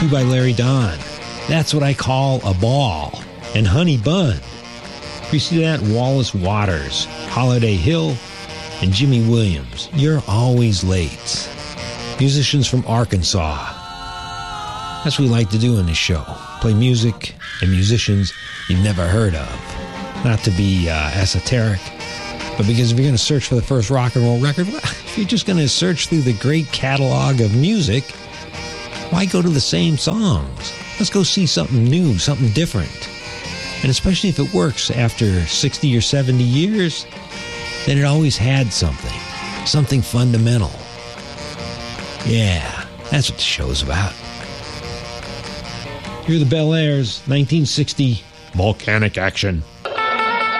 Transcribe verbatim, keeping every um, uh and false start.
Two by Larry Don. That's What I Call a Ball. And Honey Bun. Preceded that, Wallace Waters, Holiday Hill, and Jimmy Williams. You're Always Late. Musicians from Arkansas. That's what we like to do on this show. Play music and musicians you've never heard of. Not to be uh, esoteric, but because if you're going to search for the first rock and roll record, well, if you're just going to search through the great catalog of music, why go to the same songs? Let's go see something new, something different. And especially if it works after sixty or seventy years, then it always had something. Something fundamental. Yeah, that's what the show's about. Here are the Bel Airs, nineteen sixty, Volcanic Action.